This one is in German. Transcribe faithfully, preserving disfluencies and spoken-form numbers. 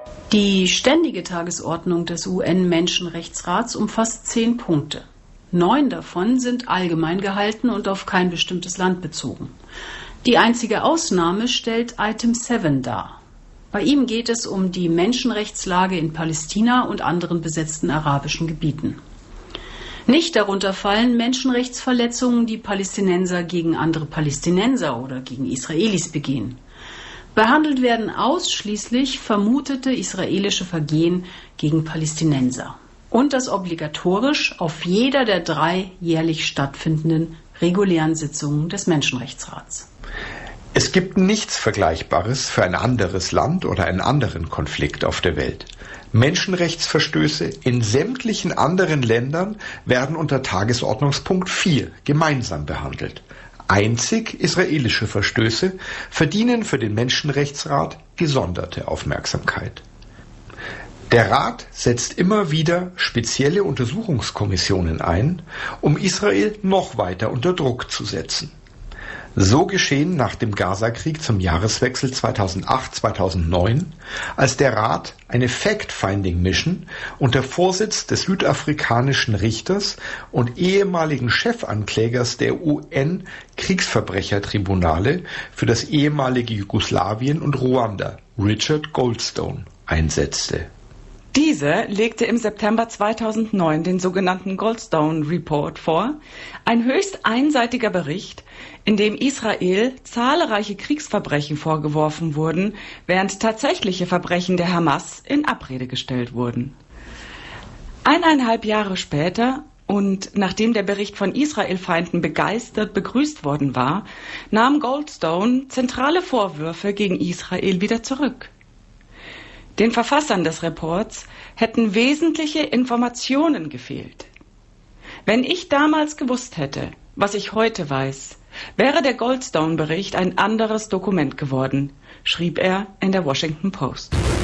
Die ständige Tagesordnung des U N-Menschenrechtsrats umfasst zehn Punkte. Neun davon sind allgemein gehalten und auf kein bestimmtes Land bezogen. Die einzige Ausnahme stellt Item sieben dar. Bei ihm geht es um die Menschenrechtslage in Palästina und anderen besetzten arabischen Gebieten. Nicht darunter fallen Menschenrechtsverletzungen, die Palästinenser gegen andere Palästinenser oder gegen Israelis begehen. Behandelt werden ausschließlich vermutete israelische Vergehen gegen Palästinenser. Und das obligatorisch auf jeder der drei jährlich stattfindenden regulären Sitzungen des Menschenrechtsrats. Es gibt nichts Vergleichbares für ein anderes Land oder einen anderen Konflikt auf der Welt. Menschenrechtsverstöße in sämtlichen anderen Ländern werden unter Tagesordnungspunkt vier gemeinsam behandelt. Einzig israelische Verstöße verdienen für den Menschenrechtsrat gesonderte Aufmerksamkeit. Der Rat setzt immer wieder spezielle Untersuchungskommissionen ein, um Israel noch weiter unter Druck zu setzen. So geschehen nach dem Gaza-Krieg zum Jahreswechsel zweitausendacht zweitausendneun, als der Rat eine Fact-Finding-Mission unter Vorsitz des südafrikanischen Richters und ehemaligen Chefanklägers der U N-Kriegsverbrechertribunale für das ehemalige Jugoslawien und Ruanda, Richard Goldstone, einsetzte. Dieser legte im September zweitausendneun den sogenannten Goldstone Report vor, ein höchst einseitiger Bericht, in dem Israel zahlreiche Kriegsverbrechen vorgeworfen wurden, während tatsächliche Verbrechen der Hamas in Abrede gestellt wurden. Eineinhalb Jahre später und nachdem der Bericht von Israel-Feinden begeistert begrüßt worden war, nahm Goldstone zentrale Vorwürfe gegen Israel wieder zurück. Den Verfassern des Reports hätten wesentliche Informationen gefehlt. Wenn ich damals gewusst hätte, was ich heute weiß, wäre der Goldstone-Bericht ein anderes Dokument geworden, schrieb er in der Washington Post.